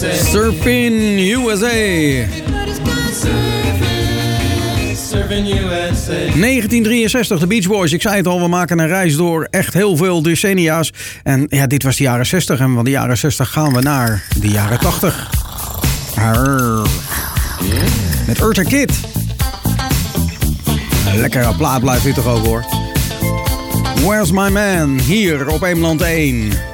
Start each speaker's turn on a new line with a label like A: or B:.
A: Surfing USA. 1963, de Beach Boys. Ik zei het al, we maken een reis door echt heel veel decennia's. En ja, dit was de jaren 60. En van de jaren 60 gaan we naar de jaren 80. Met Eartha Kitt. Een lekkere plaat blijft dit toch ook, hoor. Where's My Man? Hier op Eemland 1.